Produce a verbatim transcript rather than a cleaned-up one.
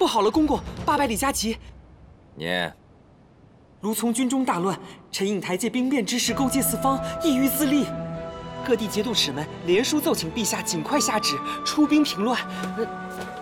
不好了，公公，八百里加急！ 念。 卢从军中大乱，陈颖台借兵变之势勾结四方，意欲自立。各地节度使们连书奏请陛下尽快下旨出兵平乱。呃